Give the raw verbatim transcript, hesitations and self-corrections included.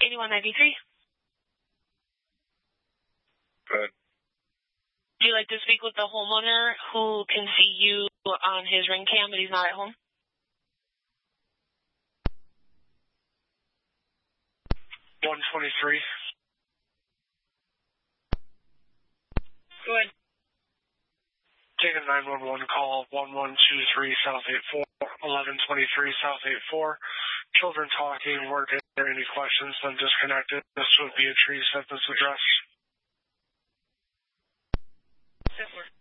eighty-one ninety-three. Good. Would you like to speak with the homeowner who can see you on his ring cam, but he's not at home? one twenty-three. Go ahead. Take a nine one one call, one one two three South eight four, eleven twenty-three South eight four. Children talking, weren't there any questions, then disconnected. This would be a tree sentence address. That works.